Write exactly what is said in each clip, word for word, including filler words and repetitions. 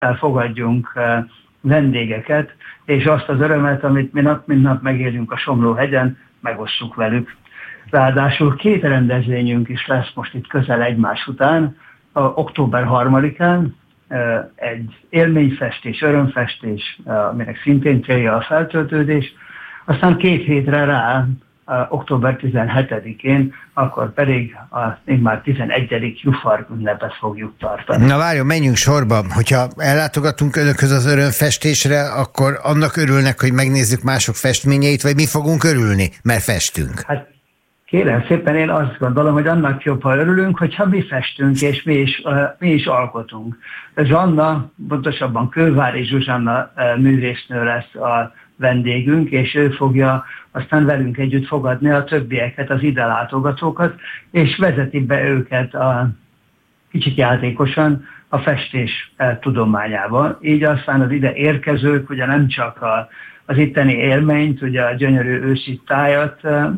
fogadjunk vendégeket, és azt az örömet, amit mi nap mint nap megélünk a Somló-hegyen, megosszuk velük. Ráadásul két rendezvényünk is lesz most itt közel egymás után, a október harmadikán egy élményfestés, örömfestés, aminek szintén célja a feltöltődés, aztán két hétre rá, október tizenhetedikén, akkor pedig a még már tizenegyedik Jufark ünnepet fogjuk tartani. Na várjon, menjünk sorba. Hogyha ellátogatunk önökhöz az örömfestésre, akkor annak örülnek, hogy megnézzük mások festményeit, vagy mi fogunk örülni, mert festünk? Hát kérem szépen, én azt gondolom, hogy annak jobb, ha örülünk, hogyha mi festünk, és mi is, uh, mi is alkotunk. Zsanna, pontosabban Kővári Zsuzsanna uh, művésznő lesz a vendégünk, és ő fogja aztán velünk együtt fogadni a többieket, az ide látogatókat, és vezeti be őket a kicsit játékosan a festés tudományába. Így aztán az ide érkezők ugye nem csak a, az itteni élményt, ugye a gyönyörű őszi tájat,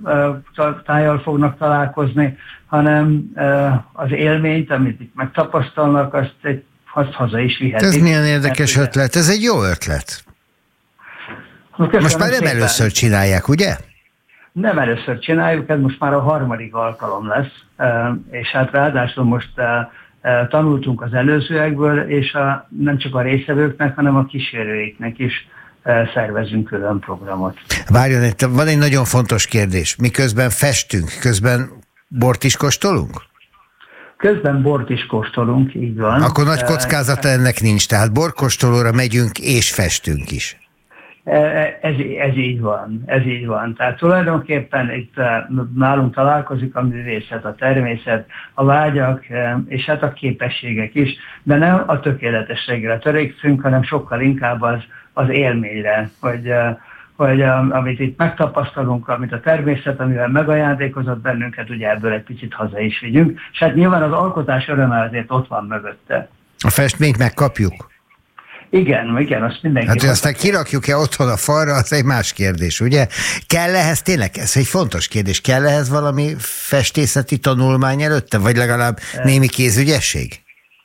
tájjal fognak találkozni, hanem az élményt, amit itt megtapasztalnak, azt, egy, azt haza is vihetik. Ez milyen érdekes ötlet, ez egy jó ötlet. Köszönöm. Most már nem szépen. Először csinálják, ugye? Nem először csináljuk, ez most már a harmadik alkalom lesz, és hát ráadásul most tanultunk az előzőekből, és a, nem csak a résztvevőknek, hanem a kísérőiknek is szervezünk külön programot. Várjon, van egy nagyon fontos kérdés. Miközben festünk, közben bort is kóstolunk? Közben bort is kóstolunk, így van. Akkor nagy kockázata ennek nincs, tehát borkóstolóra megyünk és festünk is. Ez, ez így van, ez így van. Tehát tulajdonképpen itt nálunk találkozik a művészet, a természet, a vágyak, és hát a képességek is, de nem a tökéletességre törekszünk, hanem sokkal inkább az, az élményre, hogy, hogy amit itt megtapasztalunk, amit a természet, amivel megajándékozott bennünket, ugye ebből egy picit haza is vigyünk, és hát nyilván az alkotás öröme azért ott van mögötte. A festményt megkapjuk? Igen, igen, azt mindenki... Hát, hogy aztán kirakjuk-e otthon a falra, az egy más kérdés, ugye? Kell ehhez tényleg, ez egy fontos kérdés, kell ehhez valami festészeti tanulmány előtte, vagy legalább némi kézügyesség?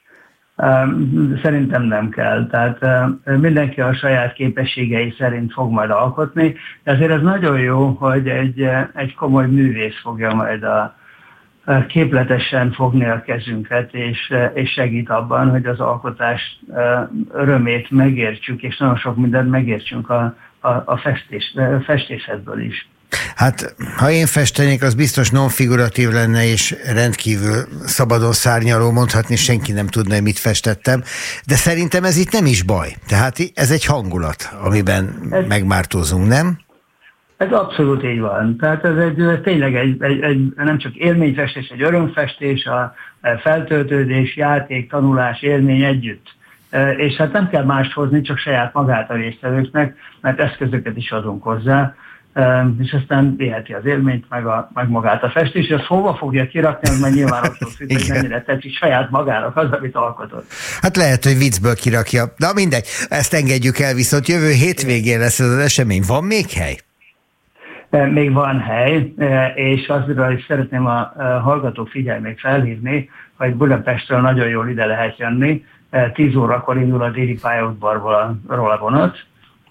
Szerintem nem kell, tehát mindenki a saját képességei szerint fog majd alkotni, de azért ez nagyon jó, hogy egy, egy komoly művész fogja majd a képletesen fogni a kezünket, és, és segít abban, hogy az alkotás örömét megértsük, és nagyon sok mindent megértsünk a, a, a festés, festészetből is. Hát, ha én festenék, az biztos non-figuratív lenne, és rendkívül szabadon szárnyaló, mondhatni, senki nem tudna, hogy mit festettem, de szerintem ez itt nem is baj. Tehát ez egy hangulat, amiben ez... megmártózunk, nem? Ez abszolút így van. Tehát ez egy, tényleg egy, egy, egy nem csak élményfestés, egy örömfestés, a feltöltődés, játék, tanulás, élmény együtt. És hát nem kell mást hozni, csak saját magát a résztvevőknek, mert eszközöket is adunk hozzá, és aztán viheti az élményt, meg, a, meg magát a festést, és azt hova fogja kirakni, az meg nyilván attól függ, hogy mennyire tetszik saját magának az, amit alkotott. Hát lehet, hogy viccből kirakja. Na mindegy, ezt engedjük el, viszont jövő hétvégén lesz ez az esemény. Van még hely? Még van hely, és azra is szeretném a hallgatók figyelmét felhívni, hogy Budapestről nagyon jól ide lehet jönni. tíz órakor indul a déli pályaudvarból a rólavonat,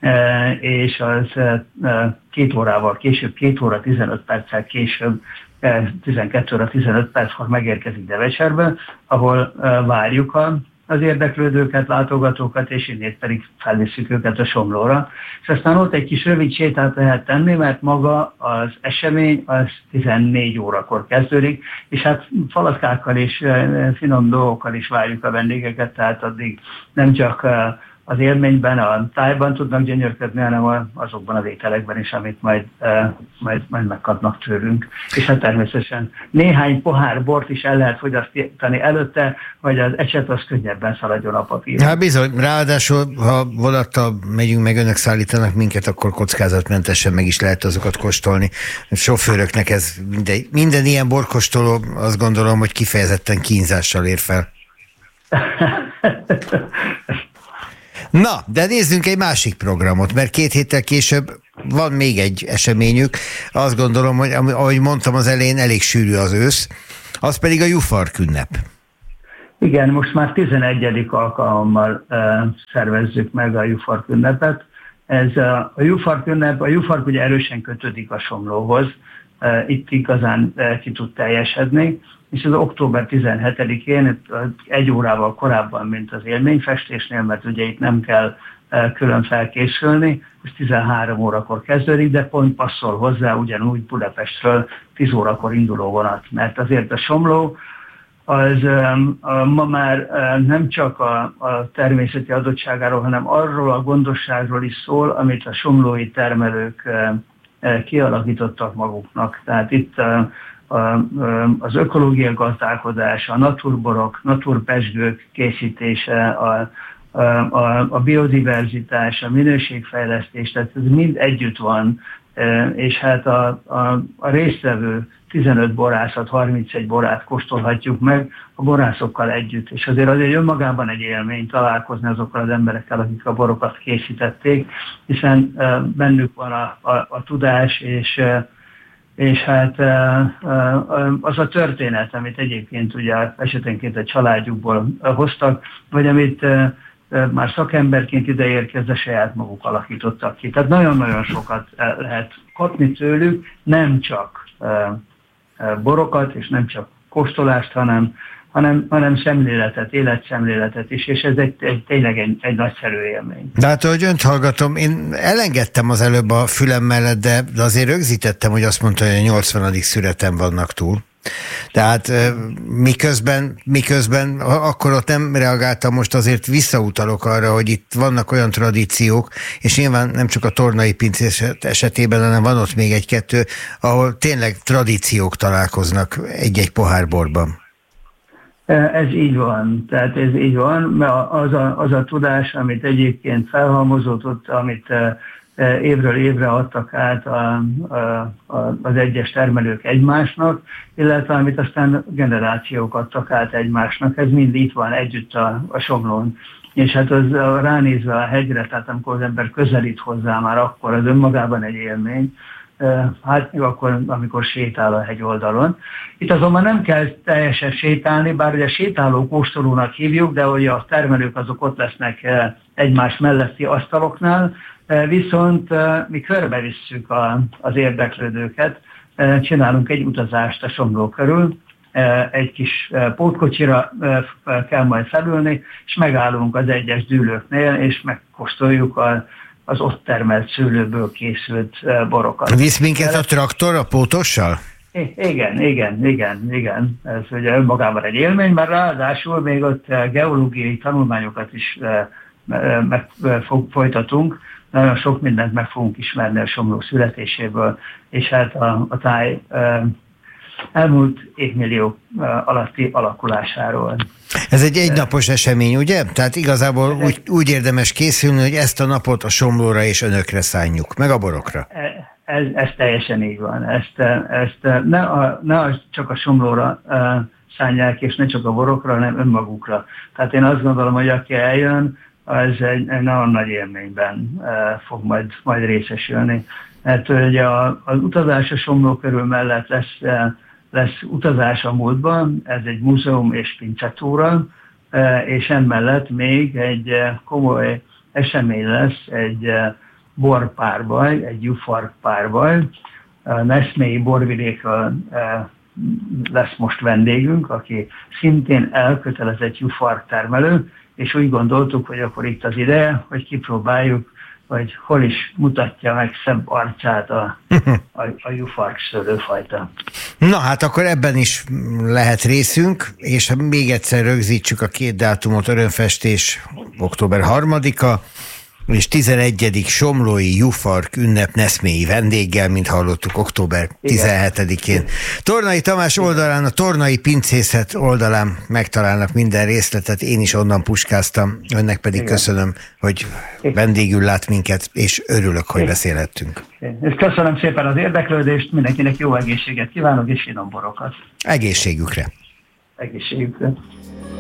és az két órával később, két óra tizenöt perccel később, tizenkét óra tizenöt perckor megérkezik Devecserbe, ahol várjuk a az érdeklődőket, látogatókat, és innét pedig felvisszük őket a Somlóra. És aztán ott egy kis rövid sétát lehet tenni, mert maga az esemény az tizennégy órakor kezdődik, és hát falatkákkal és finom dolgokkal is várjuk a vendégeket, tehát addig nem csak az élményben, a tájban tudnak gyönyörködni, hanem azokban az ételekben is, amit majd, majd, majd megkapnak tőlünk. És hát természetesen néhány pohár bort is el lehet fogyasztani előtte, hogy az ecset az könnyebben szaladjon a papír. Hát bizony, ráadásul, ha vonattal megyünk meg, önök szállítanak minket, akkor kockázatmentesen meg is lehet azokat kóstolni. A sofőröknek ez minden, minden ilyen borkóstoló, azt gondolom, hogy kifejezetten kínzással ér fel. Na, de nézzünk egy másik programot, mert két héttel később van még egy eseményük. Azt gondolom, hogy ahogy mondtam az elején, elég sűrű az ősz, az pedig a Jufark ünnep. Igen, most már tizenegyedik alkalommal uh, szervezzük meg a Jufark ünnepet. Ez uh, a Jufark ünnep, a Jufark ugye erősen kötődik a Somlóhoz, uh, itt igazán uh, ki tud teljesedni, és az október tizenhetedikén, egy órával korábban, mint az élményfestésnél, mert ugye itt nem kell uh, külön felkészülni, és tizenhárom órakor kezdődik, de pont passzol hozzá ugyanúgy Budapestről tíz órakor induló vonat, mert azért a Somló az um, ma már um, nem csak a, a természeti adottságáról, hanem arról a gondosságról is szól, amit a somlói termelők um, uh, kialakítottak maguknak. Tehát itt uh, a, um, az ökológiai gazdálkodás, a naturborok, naturpezsgők készítése, a, a, a, a biodiverzitás, a minőségfejlesztés, tehát ez mind együtt van, uh, és hát a, a, a résztvevő tizenöt borászat, harmincegy borát kóstolhatjuk meg a borászokkal együtt. És azért azért önmagában egy élmény találkozni azokkal az emberekkel, akik a borokat készítették, hiszen uh, bennük van a, a, a tudás, és, uh, és hát uh, az a történet, amit egyébként ugye esetenként egy családjukból uh, hoztak, vagy amit uh, uh, már szakemberként ide érkezve saját maguk alakítottak ki. Tehát nagyon-nagyon sokat uh, lehet kapni tőlük, nem csak uh, borokat, és nem csak kóstolást, hanem, hanem, hanem szemléletet, életszemléletet is, és ez egy, egy, tényleg egy, egy nagyszerű élmény. De hát, ahogy önt hallgatom, én elengedtem az előbb a fülem mellett, de azért rögzítettem, hogy azt mondta, hogy a nyolcvanadik születem vannak túl. Tehát miközben, miközben akkor ott nem reagáltam, most azért visszautalok arra, hogy itt vannak olyan tradíciók, és nyilván nem csak a tornai pincészet esetében, hanem van ott még egy-kettő, ahol tényleg tradíciók találkoznak egy-egy pohár borban. Ez így van, tehát ez így van, mert az a, az a tudás, amit egyébként felhalmozódott, amit évről évre adtak át a, a, a, az egyes termelők egymásnak, illetve amit aztán generációk adtak át egymásnak. Ez mind itt van együtt a, a Somlón. És hát az ránézve a hegyre, tehát amikor az ember közelít hozzá, már akkor az önmagában egy élmény, hát még akkor, amikor sétál a hegy oldalon. Itt azonban nem kell teljesen sétálni, bár ugye sétáló kóstolónak hívjuk, de hogy a termelők azok ott lesznek egymás melletti asztaloknál, viszont mi körbevisszük a, az érdeklődőket, csinálunk egy utazást a Somló körül, egy kis pótkocsira kell majd felülni, és megállunk az egyes dűlőknél, és megkóstoljuk a, az ott termelt szőlőből készült borokat. Visz minket a traktor a pótossal? Igen, igen, igen, igen. Ez ugye önmagában egy élmény, mert ráadásul még ott geológiai tanulmányokat is megfolytatunk, nagyon sok mindent meg fogunk ismerni a Somló születéséből, és hát a, a táj elmúlt évmillió alatti alakulásáról. Ez egy egynapos esemény, ugye? Tehát igazából úgy, úgy érdemes készülni, hogy ezt a napot a Somlóra és önökre szánjuk, meg a borokra. Ez, ez teljesen így van. Ezt, ezt ne, a, ne csak a Somlóra szánják, és ne csak a borokra, hanem önmagukra. Tehát én azt gondolom, hogy aki eljön, az egy, egy nagyon nagy élményben uh, fog majd, majd részesülni. Mert ugye a, az utazás a Somló körül mellett lesz, uh, lesz utazás a múltban, ez egy múzeum és pincetúra, uh, és emellett még egy uh, komoly esemény lesz, egy uh, borpárbaj, egy Jufark párbaj. Uh, Neszmélyi borvidékről uh, lesz most vendégünk, aki szintén elkötelezett Jufark termelő, és úgy gondoltuk, hogy akkor itt az ideje, hogy kipróbáljuk, hogy hol is mutatja meg szebb arcát a, a, a Jufark szőlőfajta. Na hát akkor ebben is lehet részünk, és még egyszer rögzítsük a két dátumot, örömfestés október harmadika, és tizenegyedik somlói Jufark ünnep neszmélyi vendéggel, mint hallottuk, október tizenhetedikén. Tornai Tamás oldalán, a Tornai Pincészet oldalán megtalálnak minden részletet, én is onnan puskáztam, önnek pedig igen. Köszönöm, hogy vendégül lát minket, és örülök, hogy igen. beszélhettünk. És köszönöm szépen az érdeklődést, mindenkinek jó egészséget kívánok, és finom borokat. Egészségükre! Egészségükre!